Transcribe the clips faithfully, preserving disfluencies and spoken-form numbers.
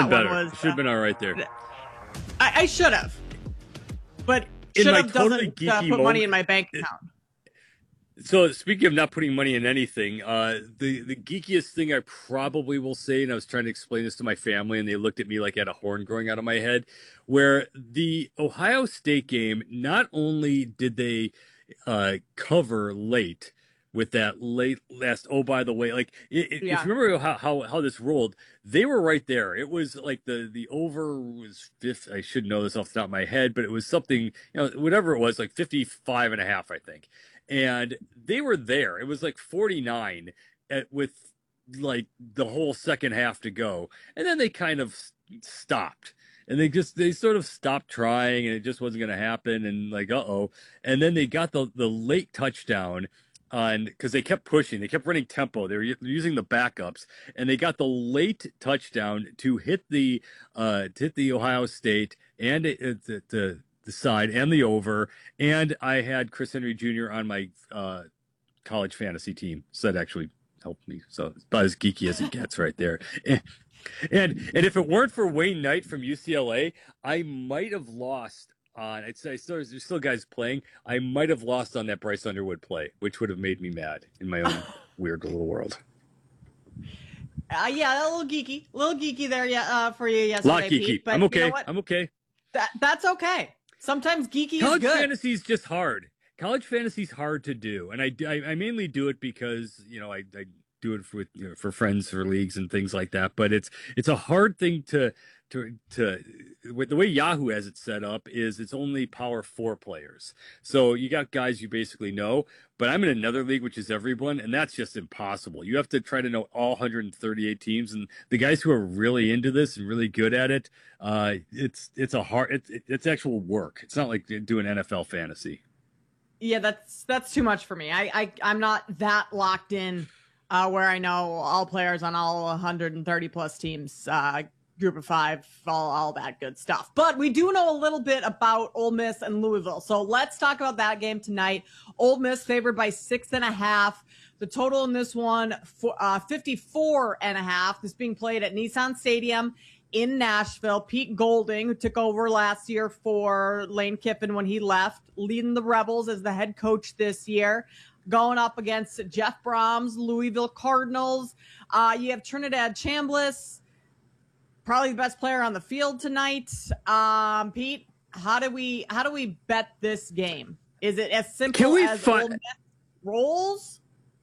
been that one better. was. Should have been all right there. I, I should have, but In should my have totally doesn't uh, geeky put money moment- in my bank account. So speaking of not putting money in anything, uh, the the geekiest thing I probably will say, and I was trying to explain this to my family, and they looked at me like I had a horn growing out of my head, where the Ohio State game, not only did they uh, cover late with that late last, oh, by the way, like it, it, Yeah. if you remember how, how how this rolled, they were right there. It was like the the over was fifth. I should know this off the top of my head, but it was something, you know, whatever it was, like fifty-five and a half, I think. And they were there. It was like forty-nine at, with like the whole second half to go. And then they kind of stopped. And they just, they sort of stopped trying, and it just wasn't going to happen. And like, uh-oh. And then they got the, the late touchdown on, because they kept pushing. They kept running tempo. They were using the backups. And they got the late touchdown to hit the, uh, to hit the Ohio State and it, it, it, the, the side and the over, and I had Chris Henry Junior on my uh, college fantasy team, so that actually helped me. So it's about as geeky as it gets right there. And, and and if it weren't for Wayne Knight from U C L A, I might have lost on. I'd say still, there's still guys playing. I might have lost on that Bryce Underwood play, which would have made me mad in my own weird little world. Uh, yeah, a little geeky, a little geeky there, yeah, uh, for you yesterday, Lot geeky. Pete, but I'm okay. You know what? I'm okay. That that's okay. Sometimes geeky College is good. fantasy is just hard. College fantasy is hard to do, and I, I, I mainly do it because you know I, I do it for you know, for friends, for leagues, and things like that. But it's it's a hard thing to to to with the way Yahoo has it set up is it's only Power Four players. So you got guys you basically know. But I'm in another league which is everyone, and that's just impossible. You have to try to know all one hundred thirty-eight teams, and the guys who are really into this and really good at it, uh, it's it's a hard it's it's actual work. It's not like doing N F L fantasy. Yeah, that's that's too much for me. I, I I'm not that locked in uh, where I know all players on all one hundred thirty plus teams, uh, group of five, all all that good stuff. But we do know a little bit about Ole Miss and Louisville, so let's talk about that game tonight. Ole Miss favored by six and a half. The total in this one, for, uh, fifty-four and a half. This being played at Nissan Stadium in Nashville. Pete Golding, who took over last year for Lane Kiffin when he left, leading the Rebels as the head coach this year, going up against Jeff Brahms, Louisville Cardinals. Uh, you have Trinidad Chambliss, probably the best player on the field tonight. Um, Pete, how do we how do we bet this game? Is it as simple Can we as fi- Ole Miss rolls?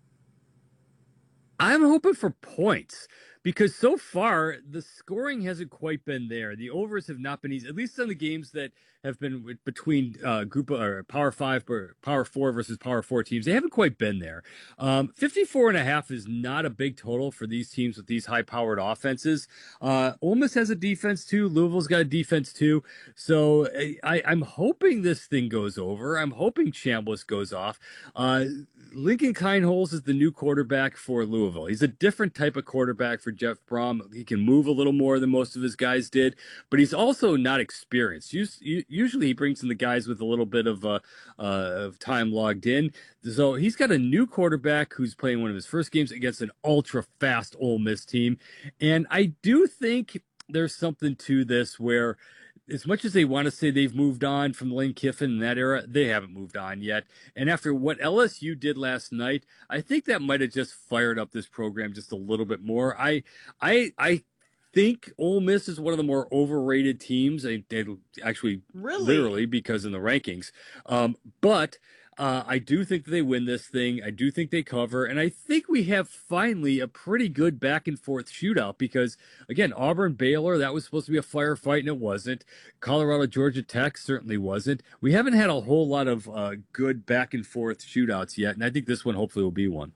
I'm hoping for points because so far the scoring hasn't quite been there. The overs have not been easy, at least on the games that have been between uh, group or Power Five or Power Four versus Power Four teams. They haven't quite been there. Um, fifty-four and a half is not a big total for these teams with these high-powered offenses. Uh, Ole Miss has a defense too. Louisville's got a defense too. So I, I'm hoping this thing goes over. I'm hoping Chambliss goes off. Uh, Lincoln Kienholz is the new quarterback for Louisville. He's a different type of quarterback for Jeff Brom. He can move a little more than most of his guys did, but he's also not experienced. Usually he brings in the guys with a little bit of, uh, uh, of time logged in. So he's got a new quarterback who's playing one of his first games against an ultra-fast Ole Miss team. And I do think there's something to this where as much as they want to say they've moved on from Lane Kiffin in that era, they haven't moved on yet. And after what L S U did last night, I think that might have just fired up this program just a little bit more. I, I, I think Ole Miss is one of the more overrated teams. They, they actually, Really? literally, because in the rankings. Um, but Uh, I do think that they win this thing. I do think they cover. And I think we have finally a pretty good back and forth shootout because, again, Auburn, Baylor, that was supposed to be a firefight and it wasn't. Colorado, Georgia Tech certainly wasn't. We haven't had a whole lot of uh, good back and forth shootouts yet. And I think this one hopefully will be one.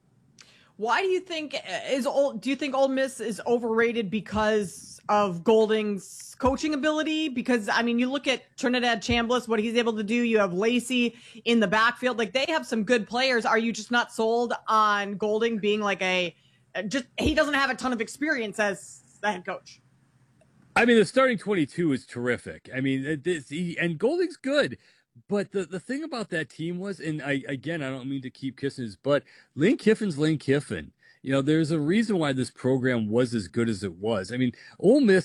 Why do you think is old? Do you think Ole Miss is overrated because of Golding's coaching ability? Because I mean, you look at Trinidad Chambliss, what he's able to do. You have Lacey in the backfield. Like they have some good players. Are you just not sold on Golding being like a just? He doesn't have a ton of experience as the head coach. I mean, the starting twenty-two is terrific. I mean, this, he, and Golding's good. But the, the thing about that team was, and I again, I don't mean to keep kissing his butt, Lane Kiffin's Lane Kiffin. You know, there's a reason why this program was as good as it was. I mean, Ole Miss